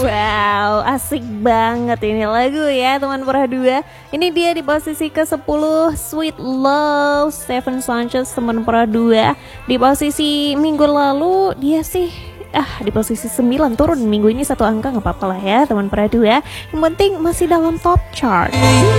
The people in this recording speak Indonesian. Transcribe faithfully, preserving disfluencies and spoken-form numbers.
Wow, asik banget ini lagu ya teman Pura dua. Ini dia di posisi ke sepuluh, Sweet Love, Stephen Sanchez teman Pura dua. Di posisi minggu lalu dia sih ah di posisi sembilan, turun minggu ini satu angka nggak apa-apa lah ya teman Pura dua. Yang penting masih dalam top chart.